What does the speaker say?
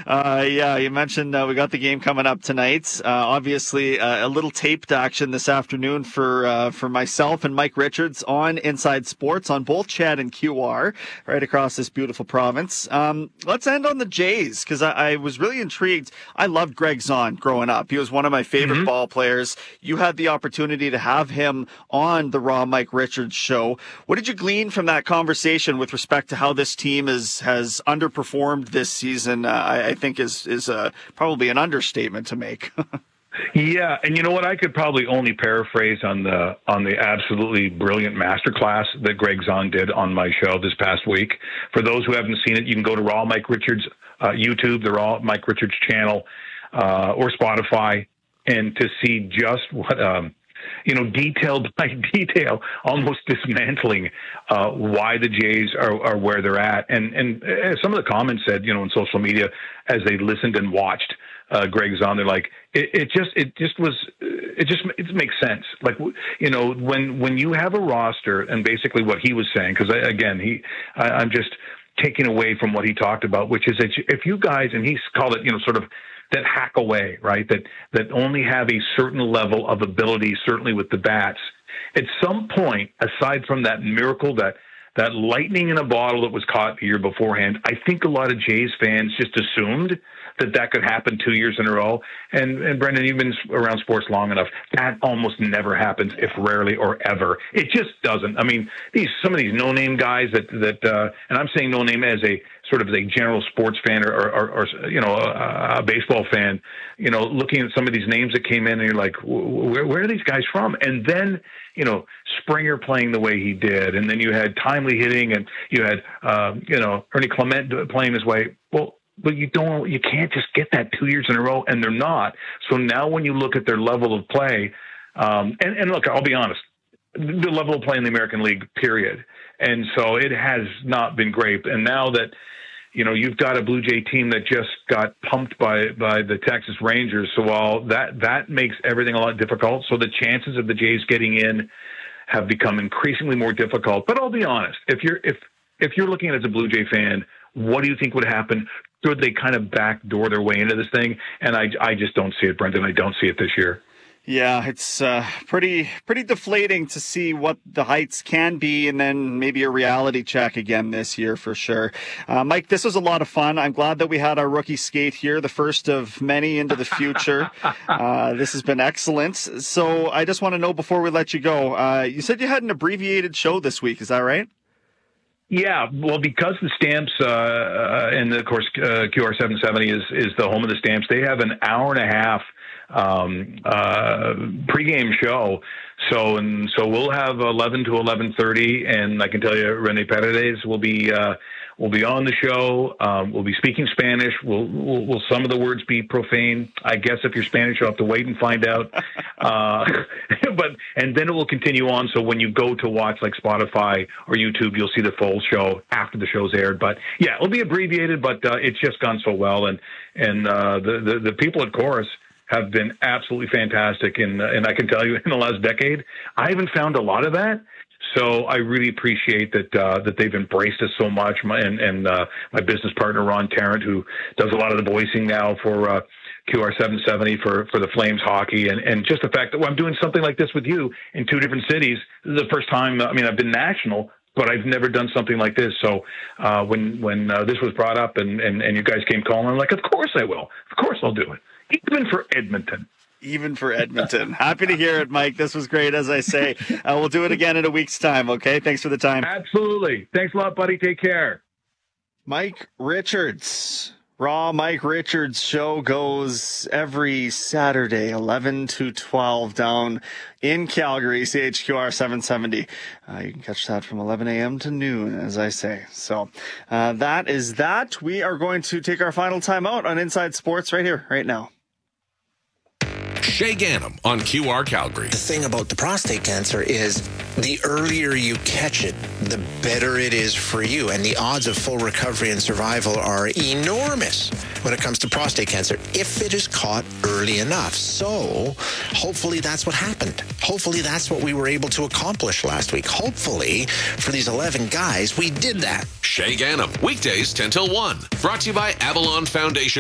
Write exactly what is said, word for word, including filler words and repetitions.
Uh, yeah, you mentioned uh, we got the game coming up tonight. Uh, obviously, uh, a little taped action this afternoon for uh, for myself and Mike Richards on Inside Sports on both Chad and Q R, right across this beautiful province. Um, let's end on the Jays, because I, I was really intrigued. I loved Greg Zahn growing up. He was one of my favorite mm-hmm. ball players. You had the opportunity to have him on the Raw Mike Richards show. What did you glean from that conversation with respect to how this team is, has underperformed this season? Uh, I, I think is is uh, probably an understatement to make. Yeah, and you know what? I could probably only paraphrase on the on the absolutely brilliant masterclass that Greg Zahn did on my show this past week. For those who haven't seen it, you can go to Raw Mike Richards uh, YouTube, the Raw Mike Richards channel, uh, or Spotify, and to see just what um, you know, detail by detail, almost dismantling uh, why the Jays are, are where they're at. And and uh, some of the comments said, you know, on social media as they listened and watched uh, Greg Zahn, they're like, it, it just it just was it just it makes sense. Like, you know, when when you have a roster, and basically what he was saying, because again, he I, I'm just taking away from what he talked about, which is that if you guys, and he's called it, you know, sort of that hack away, right? That that only have a certain level of ability, certainly with the bats. At some point, aside from that miracle, that that lightning in a bottle that was caught the year beforehand, I think a lot of Jays fans just assumed that that could happen two years in a row. And, and Brendan, you've been around sports long enough. That almost never happens, if rarely or ever. It just doesn't. I mean, these some of these no-name guys that, that uh, and I'm saying no-name as a sort of a general sports fan or, or, or you know, a, a baseball fan, you know, looking at some of these names that came in and you're like, where, where are these guys from? And then, you know, Springer playing the way he did. And then you had timely hitting and you had, uh, you know, Ernie Clement playing his way. Well, but you don't, you can't just get that two years in a row, and they're not. So now when you look at their level of play, um, and, and look, I'll be honest, the level of play in the American League, period. And so it has not been great. And now that, you know, you've got a Blue Jay team that just got pumped by, by the Texas Rangers. So while that, that makes everything a lot difficult. So the chances of the Jays getting in have become increasingly more difficult. But I'll be honest, if you're, if, if you're looking at it as a Blue Jay fan, what do you think would happen? Should they kind of backdoor their way into this thing? And I, I just don't see it, Brendan. I don't see it this year. Yeah, it's uh, pretty pretty deflating to see what the heights can be, and then maybe a reality check again this year for sure. Uh, Mike, this was a lot of fun. I'm glad that we had our rookie skate here, the first of many into the future. uh, this has been excellent. So I just want to know before we let you go, uh, you said you had an abbreviated show this week. Is that right? Yeah, well, because the Stamps, uh, uh, and of course, uh, Q R seven seventy is, is the home of the Stamps, they have an hour and a half um, uh, pregame show. So, and so we'll have eleven to eleven thirty, and I can tell you, Rene Paredes will be, uh, will be on the show. Um, we'll be speaking Spanish. Will, will, will some of the words be profane? I guess if you're Spanish, you'll have to wait and find out. Uh, but, and then it will continue on. So when you go to watch like Spotify or YouTube, you'll see the full show after the show's aired. But yeah, it'll be abbreviated, but uh, it's just gone so well. And, and uh, the, the, the people at Chorus have been absolutely fantastic. And, and I can tell you in the last decade, I haven't found a lot of that. So I really appreciate that uh, that they've embraced us so much. My, and and uh, my business partner, Ron Tarrant, who does a lot of the voicing now for uh, Q R seven seventy for, for the Flames hockey. And, and just the fact that well, I'm doing something like this with you in two different cities. This is the first time, I mean, I've been national, but I've never done something like this. So uh, when when uh, this was brought up and, and, and you guys came calling, I'm like, of course I will. Of course I'll do it. Even for Edmonton. Even for Edmonton. Happy to hear it, Mike. This was great, as I say. Uh, we'll do it again in a week's time, okay? Thanks for the time. Absolutely. Thanks a lot, buddy. Take care. Mike Richards. Raw Mike Richards show goes every Saturday, eleven to twelve, down in Calgary, C H Q R seven seventy. Uh, you can catch that from eleven a.m. to noon, as I say. So uh, that is that. We are going to take our final time out on Inside Sports right here, right now. Shay Ganem on Q R Calgary. The thing about the prostate cancer is the earlier you catch it, the better it is for you. And the odds of full recovery and survival are enormous when it comes to prostate cancer if it is caught early enough. So hopefully that's what happened. Hopefully that's what we were able to accomplish last week. Hopefully for these eleven guys, we did that. Shay Ganem, weekdays ten till one. Brought to you by Avalon Foundation.